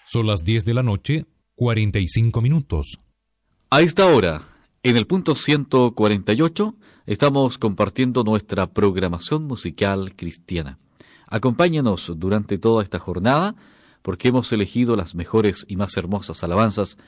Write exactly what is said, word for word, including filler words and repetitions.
Son las diez de la noche, cuarenta y cinco minutos. A esta hora, en el punto ciento cuarenta y ocho, estamos compartiendo nuestra programación musical cristiana. Acompáñanos durante toda esta jornada, porque hemos elegido las mejores y más hermosas alabanzas